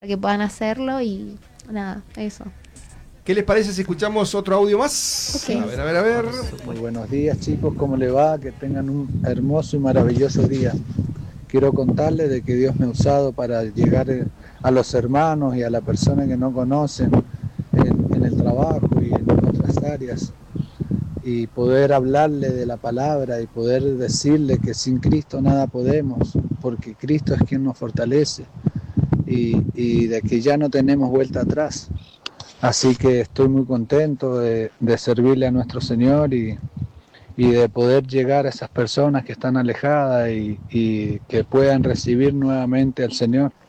que puedan hacerlo y nada, eso. ¿Qué les parece si escuchamos otro audio más? Ok. A ver, a ver, a ver. Muy buenos días, chicos, ¿cómo le va? Que tengan un hermoso y maravilloso día. Quiero contarles de que Dios me ha usado para llegar a los hermanos y a la persona que no conocen en el trabajo y en otras áreas, y poder hablarle de la palabra y poder decirle que sin Cristo nada podemos, porque Cristo es quien nos fortalece, y de que ya no tenemos vuelta atrás. Así que estoy muy contento de servirle a nuestro Señor y de poder llegar a esas personas que están alejadas y que puedan recibir nuevamente al Señor.